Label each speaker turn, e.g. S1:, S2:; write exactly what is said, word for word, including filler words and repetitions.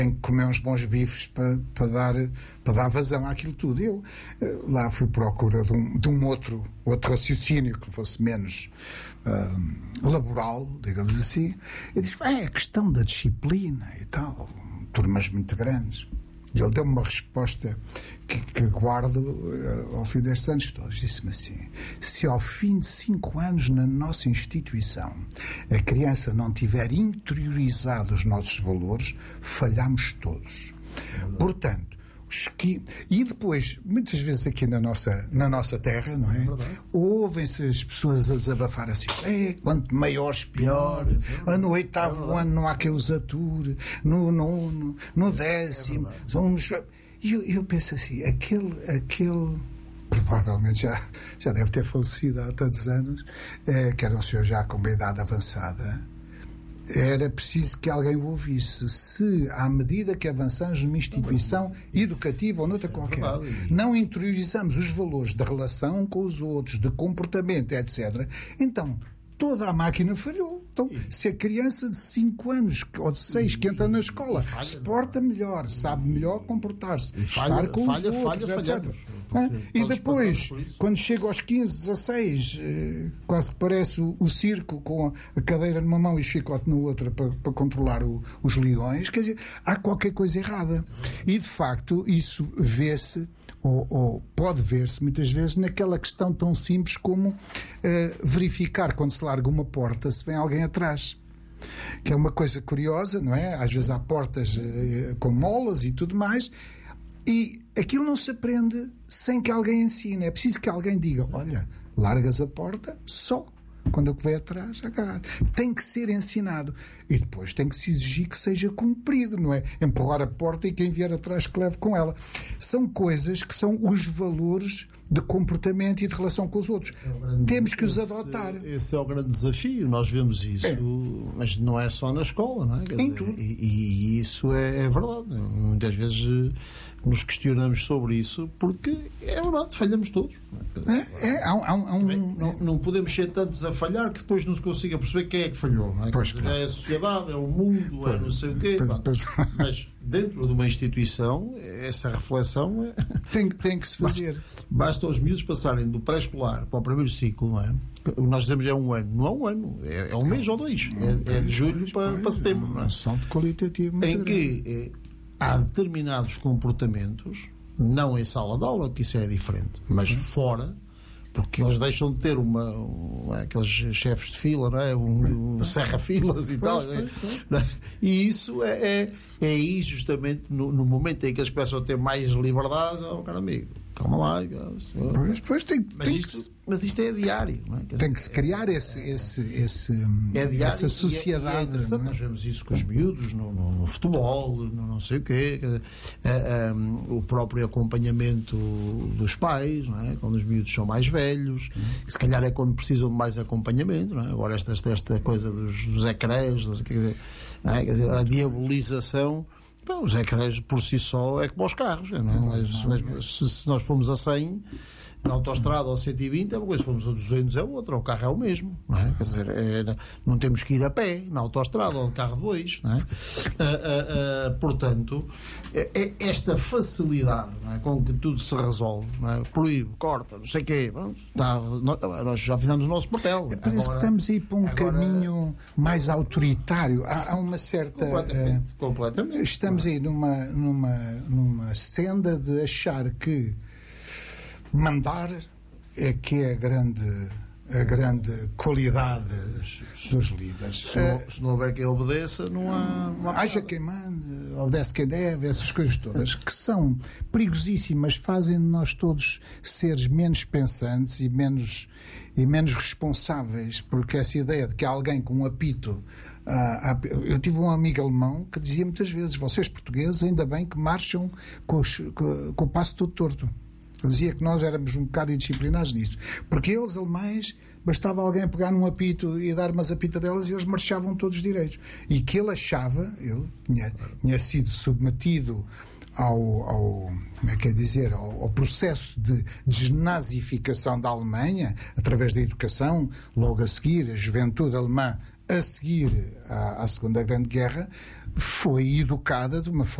S1: tem que comer uns bons bifes para, para, dar, para dar vazão àquilo tudo. Eu lá fui à procura de um, de um outro, outro raciocínio que fosse menos uh, laboral, digamos assim. Eu disse, é a questão da disciplina e tal, turmas muito grandes. E ele deu-me uma resposta que, que guardo uh, ao fim destes anos todos. Disse-me assim, se ao fim de cinco anos na nossa instituição a criança não tiver interiorizado os nossos valores, falhamos todos. Portanto, que... e depois, muitas vezes aqui na nossa, na nossa terra, não é? Ouvem-se as pessoas a desabafar assim, é, quanto maiores, pior. É no oitavo é ano não há quem os ature, no nono, no décimo. É uns... E eu, eu penso assim, aquele, aquele provavelmente já, já deve ter falecido há tantos anos, é, que era um senhor já com uma idade avançada. Era preciso que alguém o ouvisse. Se, à medida que avançamos numa instituição educativa ou noutra qualquer, não interiorizamos os valores da relação com os outros, de comportamento, etcétera, então toda a máquina falhou. Então, se a criança de cinco anos ou de seis que entra na escola se porta melhor, sabe melhor comportar-se, estar com os outros, etcétera. E depois, quando chega aos quinze, dezasseis, quase que parece o, o circo com a cadeira numa mão e o chicote na outra para, para controlar o, os leões, quer dizer, há qualquer coisa errada. E, de facto, isso vê-se Ou, ou pode ver-se muitas vezes naquela questão tão simples como uh, verificar quando se larga uma porta se vem alguém atrás, que é uma coisa curiosa, não é? Às vezes há portas uh, com molas e tudo mais, e aquilo não se aprende sem que alguém ensine. É preciso que alguém diga, olha, largas a porta só quando o que vem atrás agarrar. Tem que ser ensinado. E depois tem que se exigir que seja cumprido, não é? Empurrar a porta e quem vier atrás que leve com ela. São coisas que são os valores de comportamento e de relação com os outros. É Temos que os
S2: esse,
S1: adotar.
S2: Esse é o grande desafio. Nós vemos isso, é. Mas não é só na escola, não é? Quer
S1: em
S2: dizer,
S1: tudo.
S2: E, e isso é, é verdade. Muitas vezes nos questionamos sobre isso porque é verdade, falhamos todos.
S1: É, é, há, há, há um...
S2: não, não podemos ser tantos a falhar que depois não se consiga perceber quem é que falhou. Não é?
S1: Pois,
S2: claro. É a sociedade, é o mundo, pois, é não sei o quê.
S1: Pois, pois.
S2: Mas dentro de uma instituição, essa reflexão é...
S1: tem, tem que se fazer.
S2: Basta, basta os miúdos passarem do pré-escolar para o primeiro ciclo, não é? O que nós dizemos é um ano. Não é um ano, é, é um mês ou dois. É, é de julho para, para setembro.
S1: É um salto qualitativo.
S2: Em que é, há determinados comportamentos, não em sala de aula, que isso é diferente, mas fora, porque eles deixam de ter uma, uma aqueles chefes de fila, não é? Um, um serra-filas e tal. É? E isso é, é, é aí justamente no, no momento em que eles começam a ter mais liberdade, oh, cara amigo, calma lá.
S1: Pois, pois tem,
S2: mas,
S1: tem
S2: isto,
S1: que,
S2: mas isto é diário. Não é?
S1: Tem dizer, que se criar é, esse, esse, esse,
S2: é diário,
S1: essa sociedade.
S2: E é, e é nós vemos isso com os miúdos, no, no, no futebol, no não sei o quê, dizer, é, um, o próprio acompanhamento dos pais, não é? Quando os miúdos são mais velhos, que se calhar é quando precisam de mais acompanhamento, não é? Agora esta, esta coisa dos, dos ecrãs, quer dizer, não é? Quer dizer, a diabolização. Bom, os ecrãs por si só é como os carros, não é? Mas, mas, se, se nós formos a cem na autoestrada ou cento e vinte é uma coisa, se formos a duzentos é outra, o carro é o mesmo, não é? Quer dizer, é, não temos que ir a pé na autoestrada ou de carro de bois, não é? Uh, uh, uh, portanto, é, é esta facilidade, não é? Com que tudo se resolve, não é? Proíbe, corta, não sei o quê, bom, tá, nós já fizemos o nosso papel.
S1: Parece agora, que estamos a ir para um agora, caminho mais autoritário. Há, há uma certa...
S2: Completamente. Uh, completamente
S1: estamos aí numa, numa, numa senda de achar que mandar é que é a grande, a grande qualidade dos líderes.
S2: Se não, se não houver quem obedeça, não há... Não há
S1: haja quem mande, obedece quem deve, essas coisas todas, que são perigosíssimas, fazem de nós todos seres menos pensantes e menos, e menos responsáveis, porque essa ideia de que há alguém com um apito... Ah, eu tive um amigo alemão que dizia muitas vezes, vocês portugueses ainda bem que marcham com, os, com, com o passo todo torto. Eu dizia que nós éramos um bocado indisciplinados nisso, porque eles, alemães, bastava alguém pegar num apito e dar umas apitadelas e eles marchavam todos direitos. E que ele achava, ele tinha, tinha sido submetido ao, ao, como é que é dizer, ao, ao processo de desnazificação da Alemanha, através da educação, logo a seguir, a juventude alemã, a seguir à, à Segunda Grande Guerra, foi educada de uma